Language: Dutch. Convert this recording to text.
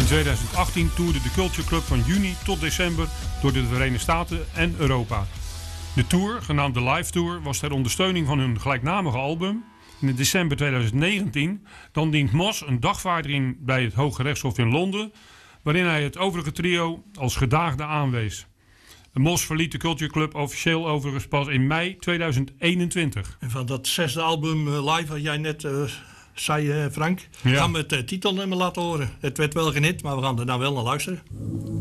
In 2018 toerde de Culture Club van juni tot december door de Verenigde Staten en Europa. De tour, genaamd de Live Tour, was ter ondersteuning van hun gelijknamige album. In december 2019 dan dient Moss een dagvaarding bij het Hoge Rechtshof in Londen, waarin hij het overige trio als gedaagde aanwees. Moss verliet de Culture Club officieel overigens pas in mei 2021. En van dat 6e album live, wat jij net zei, Frank, gaan we het titelnummer laten horen. Het werd wel geen hit, maar we gaan er nou wel naar luisteren.